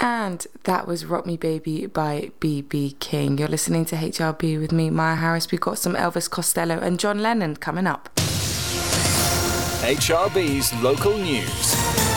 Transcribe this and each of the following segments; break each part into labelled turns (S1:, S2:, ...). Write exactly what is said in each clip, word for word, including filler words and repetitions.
S1: And that was Rock Me Baby by B B King. You're listening to H R B with me, Maya Harris. We've got some Elvis Costello and John Lennon coming up.
S2: H R B's local news.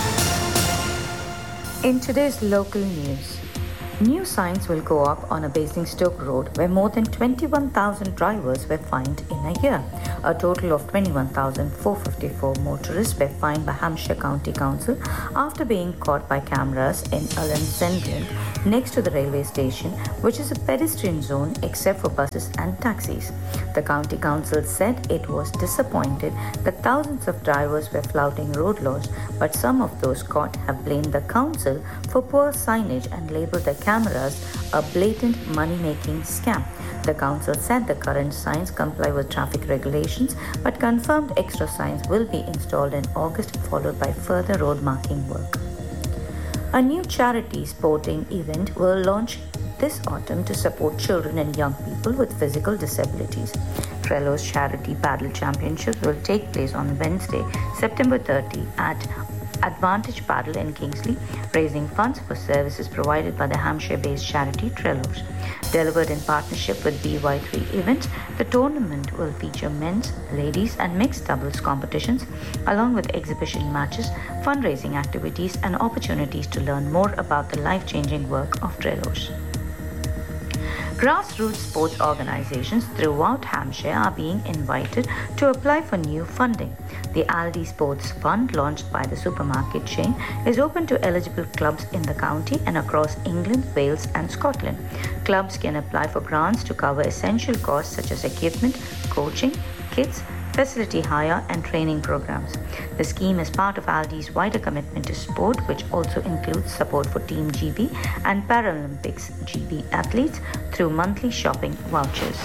S3: In today's local news, new signs will go up on a Basingstoke road where more than twenty-one thousand drivers were fined in a year. A total of twenty-one thousand four hundred fifty-four motorists were fined by Hampshire County Council after being caught by cameras in Allan next to the railway station, which is a pedestrian zone except for buses and taxis. The County Council said it was disappointed that thousands of drivers were flouting road laws, but some of those caught have blamed the council for poor signage and labelled the cameras a blatant money-making scam. The council said the current signs comply with traffic regulations, but confirmed extra signs will be installed in August, followed by further road marking work. A new charity sporting event will launch this autumn to support children and young people with physical disabilities. Trello's Charity Paddle Championships will take place on Wednesday, September thirtieth at Advantage Paddle in Kingsley, raising funds for services provided by the Hampshire-based charity Trello's. Delivered in partnership with B Y three Events, the tournament will feature men's, ladies and mixed doubles competitions, along with exhibition matches, fundraising activities and opportunities to learn more about the life-changing work of Trello's. Grassroots sports organizations throughout Hampshire are being invited to apply for new funding. The Aldi Sports Fund, launched by the supermarket chain, is open to eligible clubs in the county and across England, Wales and Scotland. Clubs can apply for grants to cover essential costs such as equipment, coaching, kits, facility hire and training programs. The scheme is part of Aldi's wider commitment to sport, which also includes support for Team G B and Paralympics G B athletes through monthly shopping vouchers.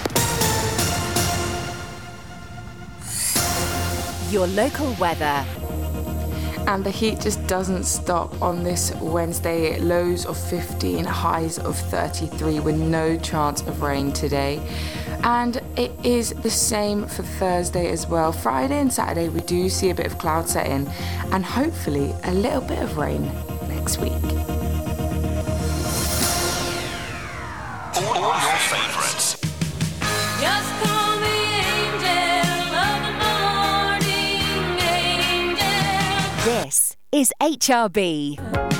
S4: Your local weather.
S1: And the heat just doesn't stop on this Wednesday. Lows of fifteen, highs of thirty-three with no chance of rain today. And it is the same for Thursday as well. Friday and Saturday we do see a bit of cloud set in and hopefully a little bit of rain next week.
S2: All your favourites.
S5: Just call me angel of the morning, angel.
S4: This is H R B.